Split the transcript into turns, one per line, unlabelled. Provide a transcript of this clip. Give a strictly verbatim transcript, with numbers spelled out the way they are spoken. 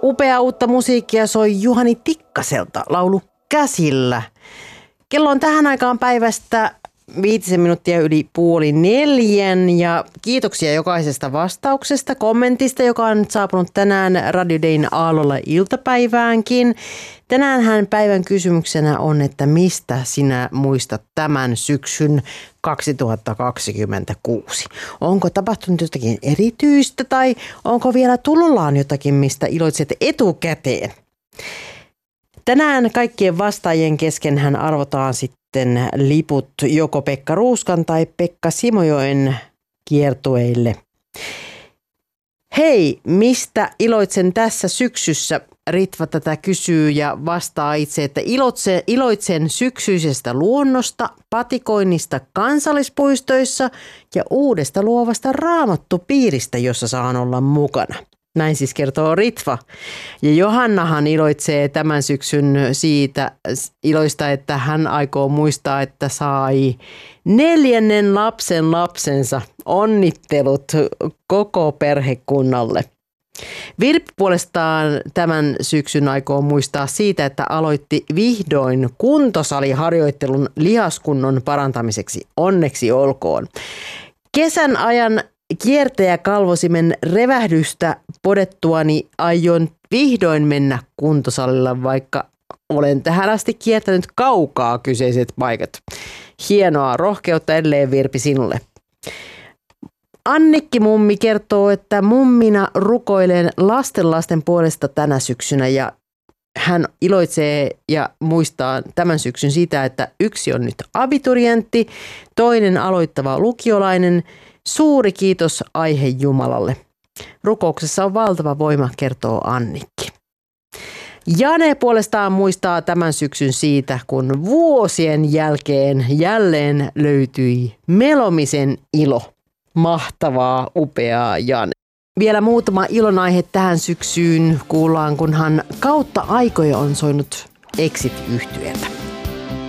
Upea uutta musiikkia soi Juhani Tikkaselta laulu Käsillä. Kello on tähän aikaan päivästä viitisen minuuttia yli puoli neljän ja kiitoksia jokaisesta vastauksesta, kommentista, joka on saapunut tänään Radio Dayn aallolla iltapäiväänkin. Tänäänhän päivän kysymyksenä on, että mistä sinä muistat tämän syksyn kaksituhattakaksikymmentäkuusi? Onko tapahtunut jotakin erityistä tai onko vielä tulollaan jotakin, mistä iloitset etukäteen? Tänään kaikkien vastaajien kesken hän arvotaan sitten liput joko Pekka Ruuskan tai Pekka Simojoen kiertueille. Hei, mistä iloitsen tässä syksyssä? Ritva tätä kysyy ja vastaa itse, että iloitsen, iloitsen syksyisestä luonnosta, patikoinnista kansallispuistoissa ja uudesta luovasta raamattupiiristä, jossa saan olla mukana. Näin siis kertoo Ritva. Ja Johannahan iloitsee tämän syksyn siitä iloista, että hän aikoo muistaa, että sai neljännen lapsen lapsensa. Onnittelut koko perhekunnalle. Virpi puolestaan tämän syksyn aikoo muistaa siitä, että aloitti vihdoin kuntosaliharjoittelun lihaskunnon parantamiseksi. Onneksi olkoon. Kesän ajan kiertäjäkalvosimen revähdystä podettuani aion vihdoin mennä kuntosalilla, vaikka olen tähän asti kiertänyt kaukaa kyseiset paikat. Hienoa rohkeutta edelleen, Virpi, sinulle. Annikki mummi kertoo, että mummina rukoilen lastenlasten puolesta tänä syksynä ja hän iloitsee ja muistaa tämän syksyn sitä, että yksi on nyt abiturientti, toinen aloittava lukiolainen. Suuri kiitos aihe Jumalalle. Rukouksessa on valtava voima, kertoo Annikki. Jane puolestaan muistaa tämän syksyn siitä, kun vuosien jälkeen jälleen löytyi melomisen ilo. Mahtavaa, upeaa, Jane. Vielä muutama ilonaihe tähän syksyyn kuullaan, kunhan kautta aikoja on soinut Exit-yhtyeltä.